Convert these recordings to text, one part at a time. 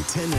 Antenne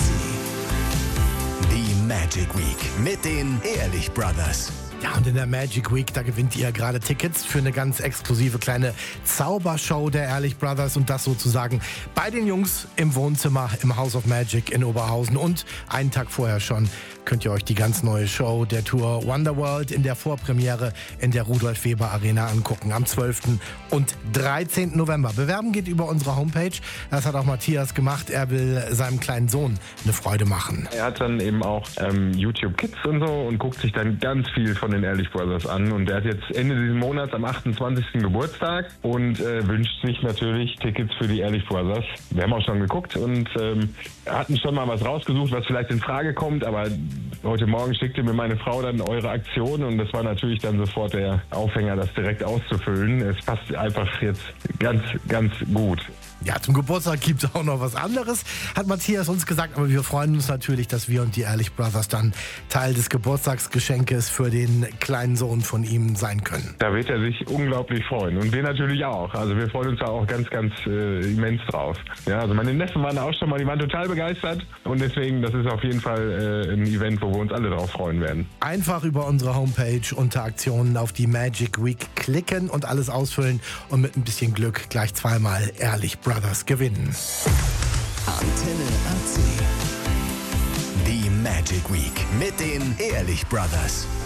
AC. Die Magic Week mit den Ehrlich Brothers. Ja, und in der Magic Week, da gewinnt ihr gerade Tickets für eine ganz exklusive kleine Zaubershow der Ehrlich Brothers und das sozusagen bei den Jungs im Wohnzimmer im House of Magic in Oberhausen. Und einen Tag vorher schon könnt ihr euch die ganz neue Show der Tour Wonderworld in der Vorpremiere in der Rudolf-Weber Arena angucken am 12. und 13. November. Bewerben geht über unsere Homepage. Das hat auch Matthias gemacht. Er will seinem kleinen Sohn eine Freude machen. Er hat dann eben auch YouTube Kids und so und guckt sich dann ganz viel von den Ehrlich Brothers an. Und er hat jetzt Ende dieses Monats am 28. Geburtstag und wünscht sich natürlich Tickets für die Ehrlich Brothers. Wir haben auch schon geguckt und hatten schon mal was rausgesucht, was vielleicht in Frage kommt, aber heute Morgen schickte mir meine Frau dann eure Aktion und das war natürlich dann sofort der Aufhänger, das direkt auszufüllen. Es passt einfach jetzt ganz, ganz gut. Ja, zum Geburtstag gibt es auch noch was anderes, hat Matthias uns gesagt. Aber wir freuen uns natürlich, dass wir und die Ehrlich Brothers dann Teil des Geburtstagsgeschenkes für den kleinen Sohn von ihm sein können. Da wird er sich unglaublich freuen und wir natürlich auch. Also wir freuen uns da auch ganz, ganz immens drauf. Ja, also meine Neffen waren auch schon mal, die waren total begeistert und deswegen, das ist auf jeden Fall ein Event, wo wir uns alle drauf freuen werden. Einfach über unsere Homepage unter Aktionen auf die Magic Week klicken und alles ausfüllen und mit ein bisschen Glück gleich zweimal Ehrlich Brothers gewinnen. Antenne AC. Die Magic Week mit den Ehrlich Brothers.